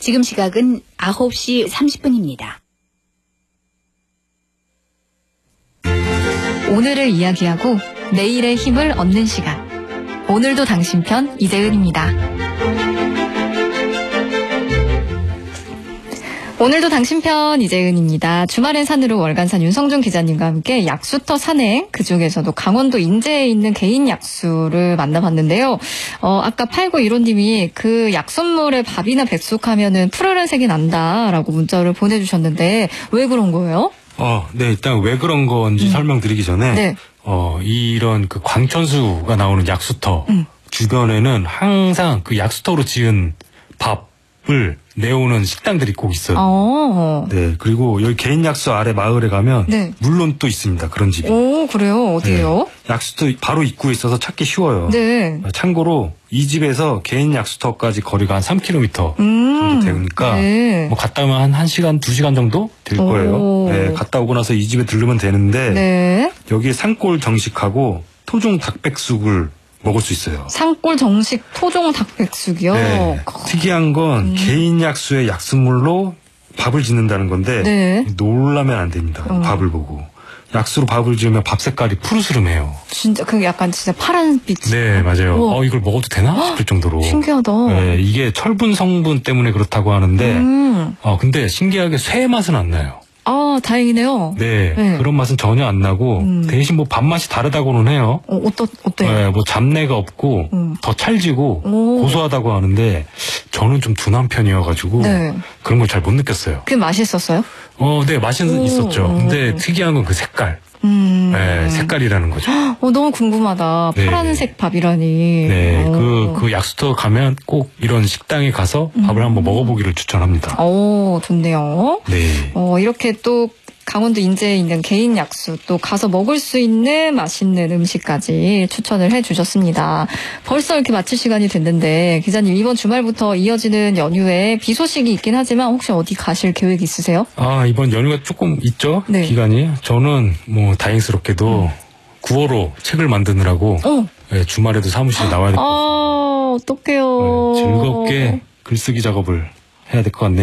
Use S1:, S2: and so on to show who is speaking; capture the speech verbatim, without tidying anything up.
S1: 지금 시각은 아홉 시 삼십 분입니다.
S2: 오늘을 이야기하고 내일의 힘을 얻는 시간. 오늘도 당신 편 이재은입니다. 오늘도 당신 편 이재은입니다. 주말엔 산으로 월간산 윤성준 기자님과 함께 약수터 산행, 그중에서도 강원도 인제에 있는 개인 약수를 만나봤는데요. 어, 아까 팔구일오님이 그 약선물에 밥이나 백숙하면은 푸르른색이 난다라고 문자를 보내주셨는데 왜 그런 거예요?
S3: 어, 네, 일단 왜 그런 건지 음. 설명드리기 전에
S2: 네.
S3: 어, 이런 그 광천수가 나오는 약수터
S2: 음.
S3: 주변에는 항상 그 약수터로 지은 밥을 내오는 식당들이 꼭 있어요.
S2: 어.
S3: 네, 그리고 여기 개인 약수 아래 마을에 가면
S2: 네.
S3: 물론 또 있습니다. 그런 집이.
S2: 오, 그래요? 어디예요?
S3: 네, 약수터 바로 입구에 있어서 찾기 쉬워요.
S2: 네.
S3: 참고로 이 집에서 개인 약수터까지 거리가 한 삼 킬로미터
S2: 음.
S3: 정도 되니까
S2: 네.
S3: 뭐 갔다 오면 한 1시간, 두 시간 정도 될 거예요.
S2: 오.
S3: 네, 갔다 오고 나서 이 집에 들르면 되는데
S2: 네.
S3: 여기에 산골 정식하고 토종 닭백숙을 먹을 수 있어요.
S2: 산골 정식 토종 닭백숙이요?
S3: 네. 특이한 건
S2: 음.
S3: 개인 약수의 약수물로 밥을 짓는다는 건데
S2: 네.
S3: 놀라면 안 됩니다.
S2: 어.
S3: 밥을 보고. 약수로 밥을 지으면 밥 색깔이 푸르스름해요.
S2: 진짜 그게 약간 진짜 파란빛.
S3: 네, 맞아요.
S2: 우와.
S3: 어, 이걸 먹어도 되나 싶을 정도로.
S2: 신기하다.
S3: 네, 이게 철분 성분 때문에 그렇다고 하는데
S2: 음.
S3: 어, 근데 신기하게 쇠 맛은 안 나요.
S2: 아, 다행이네요.
S3: 네,
S2: 네.
S3: 그런 맛은 전혀 안 나고
S2: 음.
S3: 대신 뭐 밥맛이 다르다고는 해요.
S2: 어, 어떠, 어때요?
S3: 네, 뭐 잡내가 없고
S2: 음.
S3: 더 찰지고
S2: 오.
S3: 고소하다고 하는데 저는 좀 둔한 편이어가지고
S2: 네.
S3: 그런 걸 잘 못 느꼈어요.
S2: 그게 맛있었어요?
S3: 어, 네, 맛은
S2: 오.
S3: 있었죠. 근데 특이한 건 그 색깔.
S2: 음.
S3: 네, 색깔이라는 거죠.
S2: 어, 너무 궁금하다.
S3: 네.
S2: 파란색 밥이라니.
S3: 네,
S2: 오.
S3: 그, 그 약수터 가면 꼭 이런 식당에 가서 밥을
S2: 음.
S3: 한번 먹어보기를 추천합니다.
S2: 오, 좋네요.
S3: 네.
S2: 어, 이렇게 또 강원도 인제에 있는 개인 약수, 또 가서 먹을 수 있는 맛있는 음식까지 추천을 해주셨습니다. 벌써 이렇게 마칠 시간이 됐는데 기자님, 이번 주말부터 이어지는 연휴에 비 소식이 있긴 하지만 혹시 어디 가실 계획 있으세요?
S3: 아, 이번 연휴가 조금 있죠?
S2: 네.
S3: 기간이. 저는 뭐 다행스럽게도
S2: 음.
S3: 구월호 책을 만드느라고
S2: 어.
S3: 네, 주말에도 사무실에 나와야 될 것 같아요.
S2: 아, 어떡해요.
S3: 네, 즐겁게 글쓰기 작업을 해야 될 것 같네요.